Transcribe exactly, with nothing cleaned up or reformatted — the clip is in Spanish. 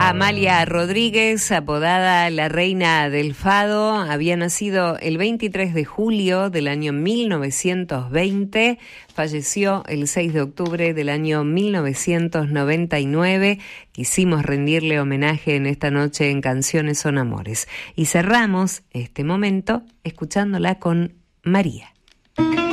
Amalia Rodríguez, apodada la Reina del Fado, había nacido el veintitrés de julio del año mil novecientos veinte, falleció el seis de octubre del año mil novecientos noventa y nueve. Quisimos rendirle homenaje en esta noche en Canciones son Amores. Y cerramos este momento escuchándola con María.